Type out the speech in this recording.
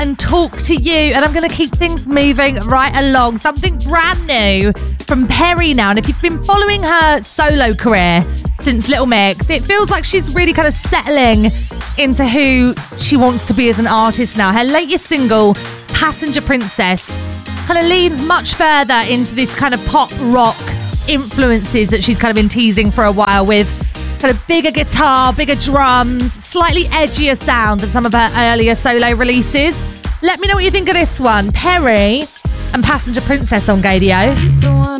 and talk to you. And I'm going to keep things moving right along. Something brand new from Perrie now. And if you've been following her solo career since Little Mix, it feels like she's really kind of settling into who she wants to be as an artist now. Her latest single, Passenger Princess, kind of leans much further into this kind of pop rock influences that she's kind of been teasing for a while, with kind of bigger guitar, bigger drums, slightly edgier sound than some of her earlier solo releases. Let me know what you think of this one. Perrie and Passenger Princess on Gaydio.